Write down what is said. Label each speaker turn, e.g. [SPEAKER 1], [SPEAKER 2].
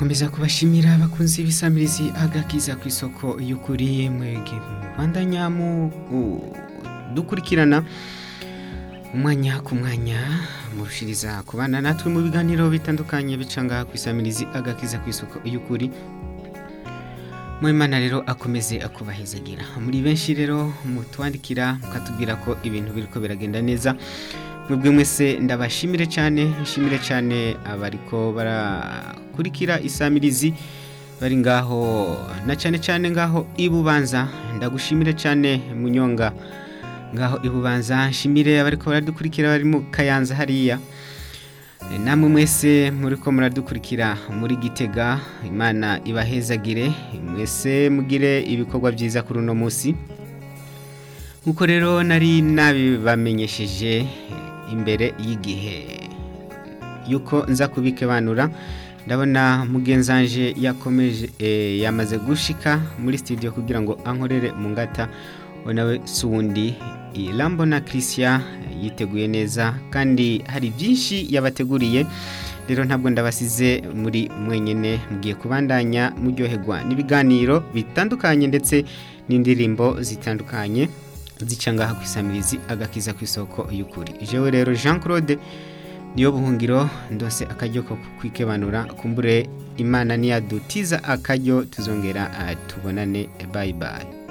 [SPEAKER 1] Nkomeza kubashimira abakunzi b'isamirizi agakiza ku isoko y'ukuri mwege bandanya dukurikirana umwanya ku mwanya murushiriza kubana natwe mu biganiro bitandukanye bicanga ku isamirizi agakiza ku isoko y'ukuri. Mwimana rero akomeze akubahezagira. Muri benshi rero mutwandikira mukatubwira ko ibintu biriko biragenda neza. Mwebwe mwese ndabashimire cyane, nshimire cyane abariko barakurikira isamirizi bari ngaho na cyane ngaho ibubanza. Ndagushimire cyane Munyonga ngaho ibubanza, nshimire abariko baradukurikira bari mu Kayanza hariya. Namwe mwese muriko muradukurikira muri Gitega, Imana ibahezagire, mwese mugire ibikorwa byiza kuri uno munsi. Nkuko rero nari nabibamenyesheje imbere y'igihe yuko nza kubikebanura, ndabona mugenzanje yakomeje yamaze gushika muri studio kugira ngo ankorere mu ngata. Nawe sundi Irambona Christian yiteguye neza kandi hari byinshi yabateguriye. Rero ntabwo ndabasize muri mwenyene, mugiye kubandanya muryoherwa n'ibiganiro bitandukanye ndetse n'indirimbo zitandukanye zicanga ku isamirizi agakiza ku isoko y'ukuri. Jewe rero Jean Claude niyo buhungiro ndose akaryo ko kwikebanura, kumbure Imana niyadutiza akaryo tuzongera tubonane. Bye bye.